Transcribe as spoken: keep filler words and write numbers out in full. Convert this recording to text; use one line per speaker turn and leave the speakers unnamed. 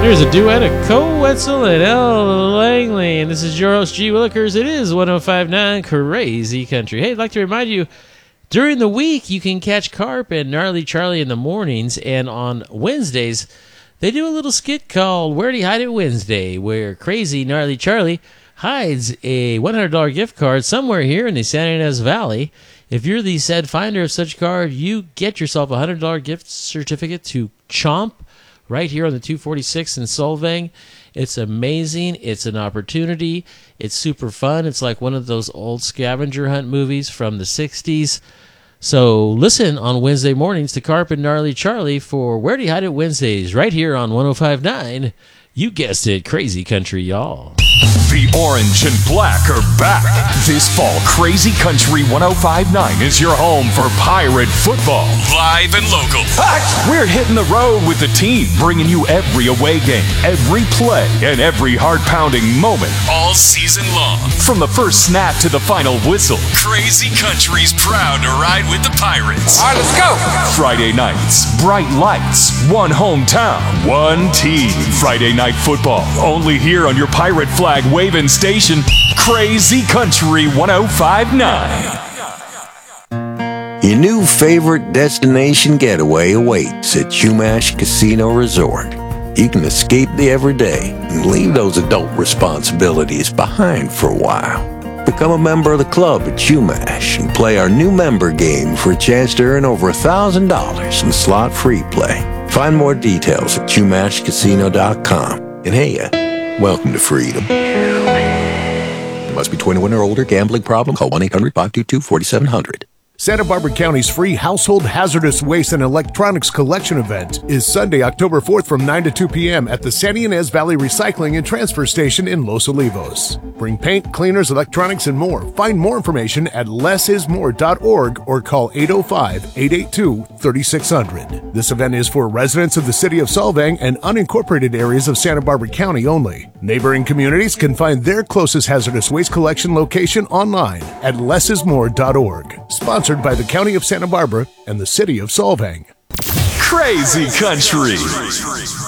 Here's a duet of Cole Wetzel and L. Langley, and this is your host, G. Willikers. It is one oh five point nine Crazy Country. Hey, I'd like to remind you, during the week, you can catch Carp and Gnarly Charlie in the mornings, and on Wednesdays, they do a little skit called Where'd He Hide It Wednesday, where Crazy Gnarly Charlie hides a one hundred dollars gift card somewhere here in the Santa Ynez Valley. If you're the said finder of such card, you get yourself a one hundred dollars gift certificate to Chomp right here on the two forty-six in Solvang. It's amazing. It's an opportunity. It's super fun. It's like one of those old scavenger hunt movies from the sixties. So listen on Wednesday mornings to Carp and Gnarly Charlie for Where Do You Hide It Wednesdays right here on one oh five point nine. You guessed it, Crazy Country, y'all.
The orange and black are back. This fall, Crazy Country one oh five point nine is your home for Pirate football. Live and local. We're hitting the road with the team, bringing you every away game, every play, and every heart-pounding moment all season long. From the first snap to the final whistle, Crazy Country's proud to ride with the Pirates.
All right, let's go.
Friday nights, bright lights, one hometown, one team. Friday night football, only here on your Pirate flag waving station, Crazy Country one oh five point nine.
Your new favorite destination getaway awaits at Chumash Casino Resort. You can escape the everyday and leave those adult responsibilities behind for a while. Become a member of the club at Chumash and play our new member game for a chance to earn over one thousand dollars in slot-free play. Find more details at chumash casino dot com. And hey, uh, welcome to freedom. Must be twenty-one or older. Gambling problem? Call one eight hundred five two two four seven zero zero.
Santa Barbara County's free Household Hazardous Waste and Electronics Collection event is Sunday, October fourth from nine to two p.m. at the Santa Ynez Valley Recycling and Transfer Station in Los Olivos. Bring paint, cleaners, electronics, and more. Find more information at less is more dot org or call eight oh five, eight eight two, three six zero zero. This event is for residents of the city of Solvang and unincorporated areas of Santa Barbara County only. Neighboring communities can find their closest hazardous waste collection location online at less is more dot org. Sponsored by the County of Santa Barbara and the City of Solvang.
Crazy Country.